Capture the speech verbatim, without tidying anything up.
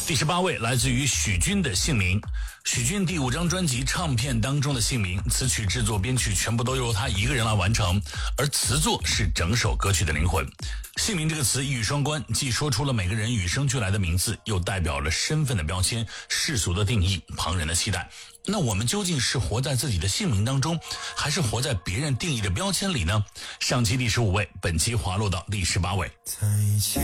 第十八位来自于许君的姓名。许君第五张专辑唱片当中的姓名，词曲制作编曲全部都由他一个人来完成，而词作是整首歌曲的灵魂。姓名这个词一语双关，既说出了每个人与生俱来的名字，又代表了身份的标签、世俗的定义、旁人的期待。那我们究竟是活在自己的姓名当中，还是活在别人定义的标签里呢？上期第十五位，本期滑落到第十八位。 在前